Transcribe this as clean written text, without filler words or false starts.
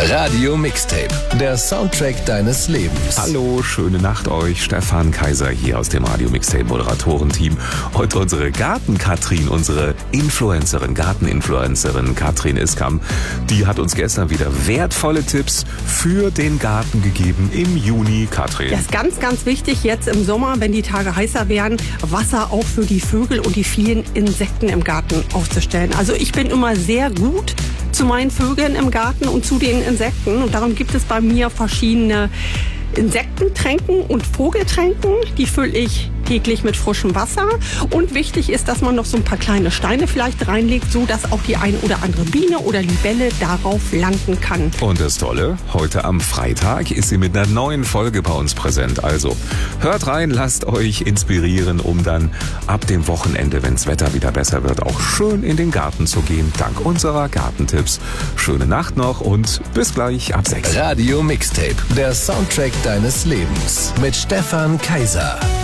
Radio Mixtape, der Soundtrack deines Lebens. Hallo, schöne Nacht euch. Stefan Kaiser hier aus dem Radio Mixtape Moderatorenteam. Heute unsere Garten-Katrin, unsere Garteninfluencerin Katrin Iskam. Die hat uns gestern wieder wertvolle Tipps für den Garten gegeben im Juni. Katrin. Das ist ganz, ganz wichtig jetzt im Sommer, wenn die Tage heißer werden, Wasser auch für die Vögel und die vielen Insekten im Garten aufzustellen. Also ich bin immer sehr gut zu meinen Vögeln im Garten und zu den Insekten. Und darum gibt es bei mir verschiedene Insektentränken und Vogeltränken. Die fülle ich täglich mit frischem Wasser. Und wichtig ist, dass man noch so ein paar kleine Steine vielleicht reinlegt, so dass auch die ein oder andere Biene oder Libelle darauf landen kann. Und das Tolle, heute am Freitag ist sie mit einer neuen Folge bei uns präsent. Also hört rein, lasst euch inspirieren, um dann ab dem Wochenende, wenn das Wetter wieder besser wird, auch schön in den Garten zu gehen. Dank unserer Gartentipps. Schöne Nacht noch und bis gleich ab 6. Radio Mixtape, der Soundtrack deines Lebens mit Stefan Kaiser.